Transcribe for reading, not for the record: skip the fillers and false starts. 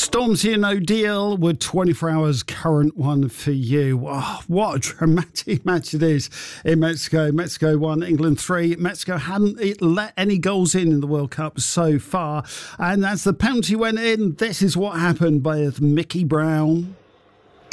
Stormzy and O'Deal with 24 Hours Current One for You. Oh, what a dramatic match it is in Mexico. Mexico won, England 3. Mexico hadn't let any goals in the World Cup so far. And as the penalty went in, this is what happened by Mickey Brown.